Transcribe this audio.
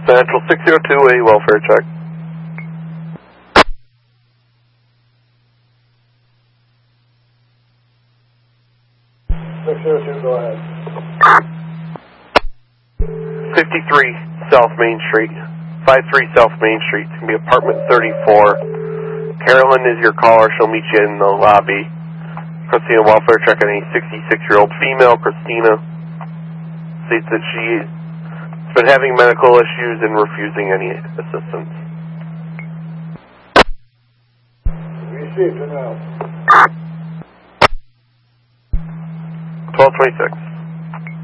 Central 602, a welfare check. Go ahead. 53 South Main Street. 53 South Main Street. It's going to be apartment 34. Carolyn is your caller. She'll meet you in the lobby. Christina welfare check on a 66-year-old female. Christina states that she's been having medical issues and refusing any assistance. Received now. 1226.